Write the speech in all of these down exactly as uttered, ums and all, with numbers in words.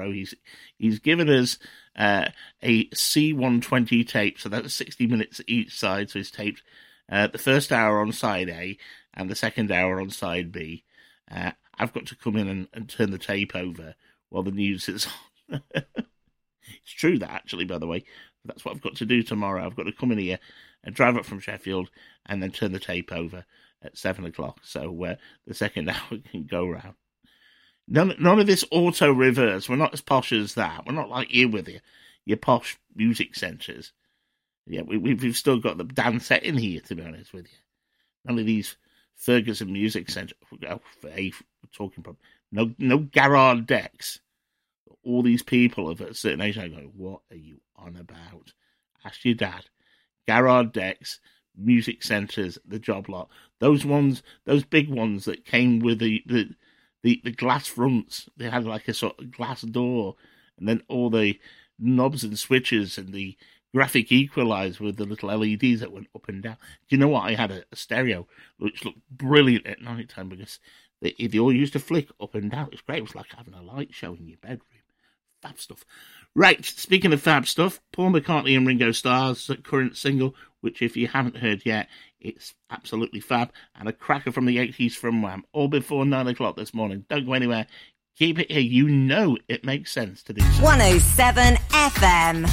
tomorrow. He's he's given us uh, a C one twenty tape, so that's sixty minutes each side. So he's taped uh, the first hour on side A and the second hour on side B. Uh, I've got to come in and, and turn the tape over while the news is on. It's true that, actually, by the way. That's what I've got to do tomorrow. I've got to come in here and drive up from Sheffield and then turn the tape over at seven o'clock. So uh, the second hour can go round. None, none of this auto reverse. We're not as posh as that. We're not like you with your, your posh music centres. Yeah, we, we've, we've still got the Dan set in here, to be honest with you. None of these Ferguson Music Centre. Oh, for a talking problem. No, no Garrard decks. All these people of a certain age, I go, what are you on about? Ask your dad. Garrard decks, music centres, the job lot. Those ones, those big ones that came with the, the, the, the glass fronts. They had like a sort of glass door, and then all the knobs and switches and the graphic equalizer with the little L E Ds that went up and down. Do you know what? I had a, a stereo which looked brilliant at night time because they, they all used to flick up and down. It was great. It was like having a light show in your bedroom. Fab stuff. Right, speaking of fab stuff, Paul McCartney and Ringo Starr's current single, which if you haven't heard yet, it's absolutely fab, and a cracker from the eighties from Wham, all before nine o'clock this morning. Don't go anywhere. Keep it here. You know it makes sense to do so. one oh seven F M.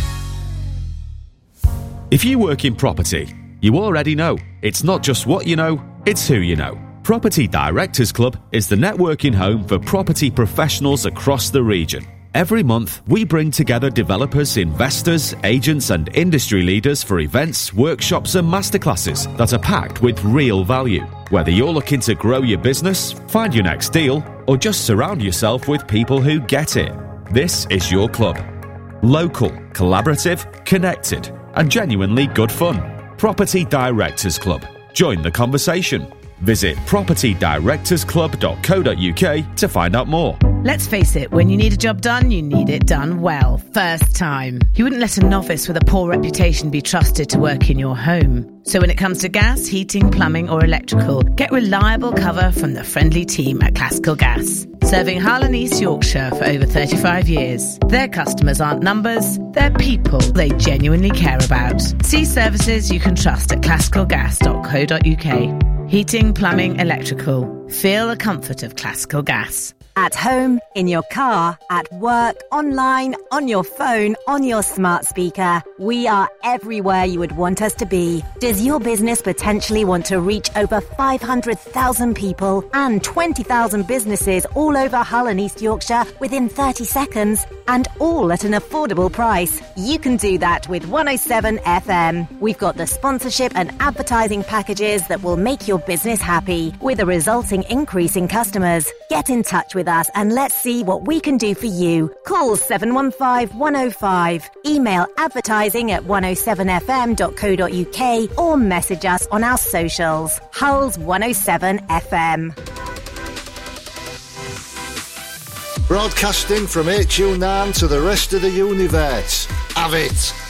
If you work in property, you already know. It's not just what you know, it's who you know. Property Directors Club is the networking home for property professionals across the region. Every month, we bring together developers, investors, agents and industry leaders for events, workshops and masterclasses that are packed with real value. Whether you're looking to grow your business, find your next deal, or just surround yourself with people who get it, this is your club. Local, collaborative, connected, and genuinely good fun. Property Directors Club. Join the conversation. Visit property directors club dot co dot uk to find out more. Let's face it, when you need a job done, you need it done well, first time. You wouldn't let a novice with a poor reputation be trusted to work in your home. So when it comes to gas, heating, plumbing or electrical, get reliable cover from the friendly team at Classical Gas. Serving Hull and East Yorkshire for over thirty-five years. Their customers aren't numbers, they're people they genuinely care about. See services you can trust at classical gas dot co dot uk. Heating, plumbing, electrical. Feel the comfort of Classical Gas. At home, in your car, at work, online, on your phone, on your smart speaker. We are everywhere you would want us to be. Does your business potentially want to reach over five hundred thousand people and twenty thousand businesses all over Hull and East Yorkshire within thirty seconds? And all at an affordable price? You can do that with one oh seven F M. We've got the sponsorship and advertising packages that will make your business happy, with a resulting increase in customers. Get in touch with us and let's see what we can do for you. Call seven one five one oh five, email advertising at one oh seven f m dot co dot uk or message us on our socials. Hull's one oh seven F M. Broadcasting from H U nine to the rest of the universe. Have it!